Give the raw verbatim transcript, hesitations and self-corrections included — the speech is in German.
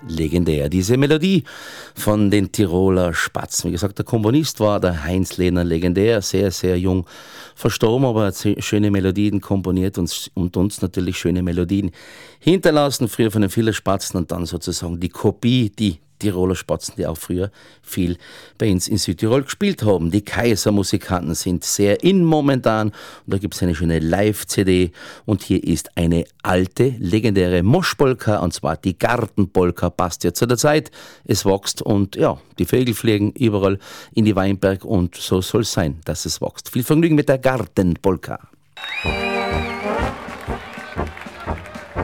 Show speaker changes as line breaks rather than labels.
legendär. Diese Melodie von den Tiroler Spatzen. Wie gesagt, der Komponist war der Heinz Lehner, legendär, sehr, sehr jung verstorben, aber hat schöne Melodien komponiert und, und uns natürlich schöne Melodien hinterlassen, früher von den vielen Spatzen und dann sozusagen die Kopie, die Tiroler Spatzen, die auch früher viel bei uns in Südtirol gespielt haben. Die Kaisermusikanten sind sehr in momentan und da gibt es eine schöne Live-C D und hier ist eine alte, legendäre Moschpolka und zwar die Gartenpolka, passt ja zu der Zeit, es wächst und ja, die Vögel fliegen überall in die Weinberg und so soll es sein, dass es wächst. Viel Vergnügen mit der Gartenpolka.